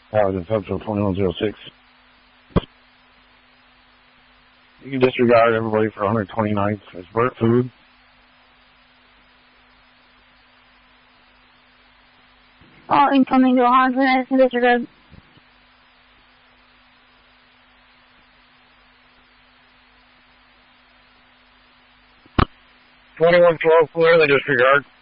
It's up to 2106. You can disregard everybody for 129th. It's Burt Food. All incoming to 129th disregard. 2112, clearly disregard.